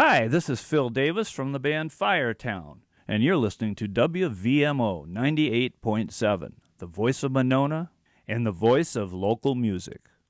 Hi, this is Phil Davis from the band Firetown, and you're listening to WVMO 98.7, the voice of Monona and the voice of local music.